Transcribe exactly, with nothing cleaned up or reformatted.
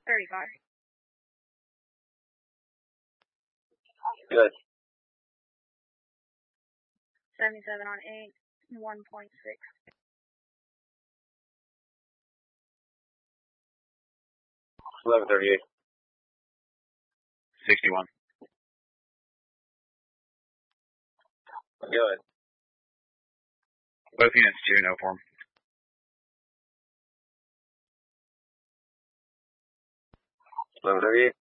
thirty-five. Good. seventy-seven on eight, one point six. eleven thirty-eight. sixty-one. Go ahead. Both units two, no form. eleven thirty-eight.